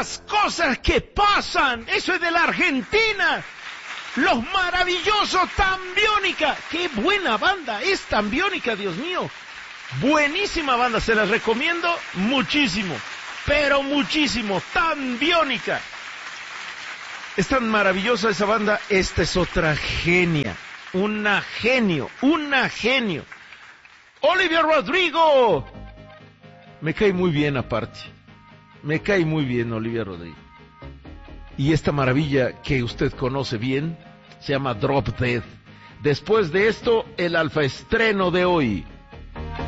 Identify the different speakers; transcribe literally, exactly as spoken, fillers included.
Speaker 1: las cosas que pasan. Eso es de la Argentina. Los maravillosos Tambiónica. Qué buena banda es Tambiónica, Dios mío. Buenísima banda, se las recomiendo muchísimo. Pero muchísimo. Tambiónica. Es tan maravillosa esa banda. Esta es otra genia. Una genio. Una genio. Olivia Rodrigo. Me cae muy bien aparte. Me cae muy bien Olivia Rodrigo. Y esta maravilla que usted conoce bien se llama Drop Dead. Después de esto, el alfa estreno de hoy.